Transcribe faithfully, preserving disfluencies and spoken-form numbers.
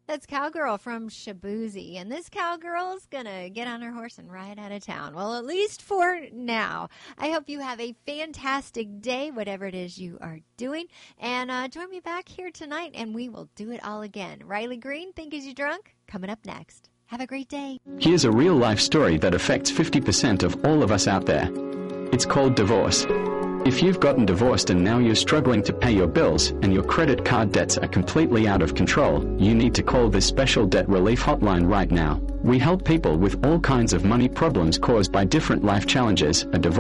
That's Cowgirl from Shaboozey. And this cowgirl's going to get on her horse and ride out of town. Well, at least for now. I hope you have a fantastic day, whatever it is you are doing. And uh, join me back here tonight, and we will do it all again. Riley Green, Think Is You Drunk? Coming up next. Have a great day. Here's a real-life story that affects fifty percent of all of us out there. It's called divorce. If you've gotten divorced and now you're struggling to pay your bills and your credit card debts are completely out of control, you need to call this special debt relief hotline right now. We help people with all kinds of money problems caused by different life challenges, a divorce